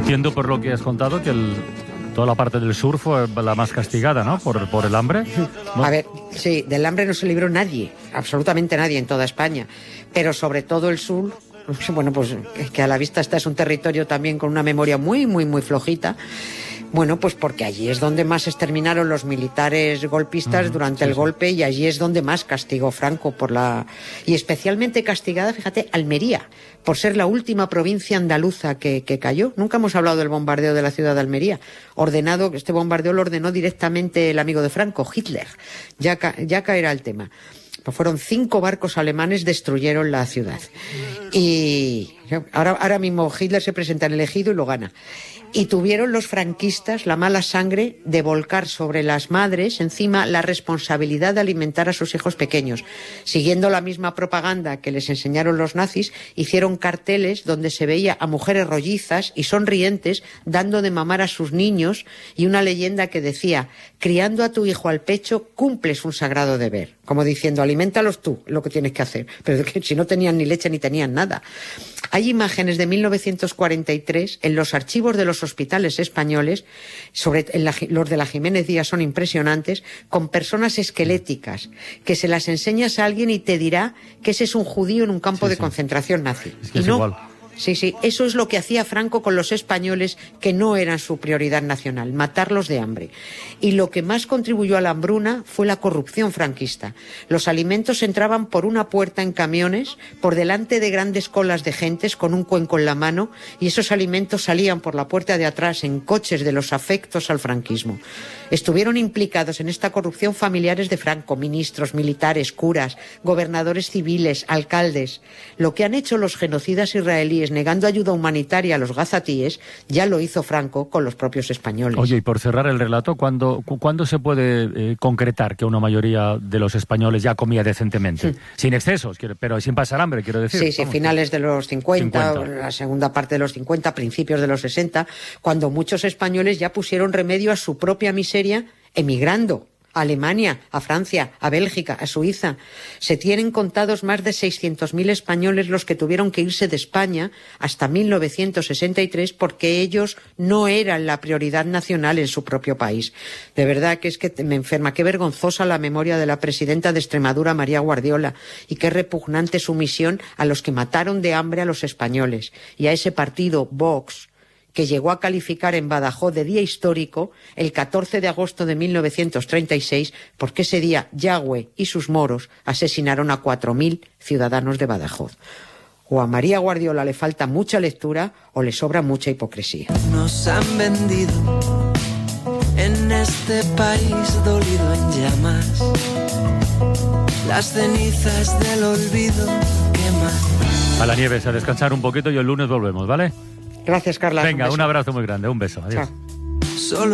Entiendo por lo que has contado que toda la parte del sur fue la más castigada, ¿no? Por el hambre, ¿no? A ver, sí, del hambre no se libró nadie, absolutamente nadie en toda España, pero sobre todo el sur. Bueno, pues es que a la vista es un territorio también con una memoria muy, muy, muy flojita. Bueno, pues porque allí es donde más exterminaron los militares golpistas durante el golpe, y allí es donde más castigó Franco y especialmente castigada, fíjate, Almería, por ser la última provincia andaluza que cayó. Nunca hemos hablado del bombardeo de la ciudad de Almería. Este bombardeo lo ordenó directamente el amigo de Franco, Hitler. Ya caerá el tema. Pues fueron 5 barcos alemanes, destruyeron la ciudad. Y ahora mismo Hitler se presenta en el Ejido y lo gana. Y tuvieron los franquistas la mala sangre de volcar sobre las madres encima la responsabilidad de alimentar a sus hijos pequeños. Siguiendo la misma propaganda que les enseñaron los nazis, hicieron carteles donde se veía a mujeres rollizas y sonrientes dando de mamar a sus niños, y una leyenda que decía: criando a tu hijo al pecho cumples un sagrado deber. Como diciendo, aliméntalos tú, lo que tienes que hacer. Pero que si no tenían ni leche ni tenían nada. Hay imágenes de 1943 en los archivos de los hospitales españoles, los de la Jiménez Díaz son impresionantes, con personas esqueléticas, que se las enseñas a alguien y te dirá que ese es un judío en un campo de concentración nazi. Es que es igual. Sí, eso es lo que hacía Franco con los españoles, que no eran su prioridad nacional, matarlos de hambre. Y lo que más contribuyó a la hambruna fue la corrupción franquista. Los alimentos entraban por una puerta en camiones, por delante de grandes colas de gentes con un cuenco en la mano, y esos alimentos salían por la puerta de atrás en coches de los afectos al franquismo. Estuvieron implicados en esta corrupción familiares de Franco, ministros, militares, curas, gobernadores civiles, alcaldes. Lo que han hecho los genocidas israelíes negando ayuda humanitaria a los gazatíes, ya lo hizo Franco con los propios españoles. Oye, y por cerrar el relato, ¿cuándo se puede concretar que una mayoría de los españoles ya comía decentemente? Sin excesos, pero sin pasar hambre, quiero decir. Sí, finales de los 50, la segunda parte de los 50, principios de los 60, cuando muchos españoles ya pusieron remedio a su propia miseria emigrando a Alemania, a Francia, a Bélgica, a Suiza. Se tienen contados más de 600.000 españoles los que tuvieron que irse de España hasta 1963 porque ellos no eran la prioridad nacional en su propio país. De verdad que me enferma. Qué vergonzosa la memoria de la presidenta de Extremadura, María Guardiola, y qué repugnante su misión a los que mataron de hambre a los españoles y a ese partido Vox, que llegó a calificar en Badajoz de día histórico el 14 de agosto de 1936, porque ese día Yagüe y sus moros asesinaron a 4.000 ciudadanos de Badajoz. O a María Guardiola le falta mucha lectura o le sobra mucha hipocresía. Nos han vendido en este país dolido en llamas, las cenizas del olvido queman. A la Nieves, a descansar un poquito y el lunes volvemos, ¿vale? Gracias, Carla. Venga, un abrazo muy grande, un beso. Adiós. Chao.